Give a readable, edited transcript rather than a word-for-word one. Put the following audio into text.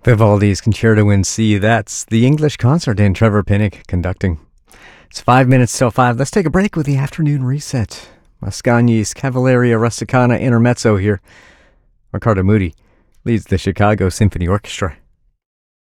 Vivaldi's Concerto in C. That's the English concert and Trevor Pinnock conducting. It's 5 minutes till 5. Let's take a break with the afternoon reset. Mascagni's Cavalleria Rusticana Intermezzo here. Ricardo Muti leads the Chicago Symphony Orchestra.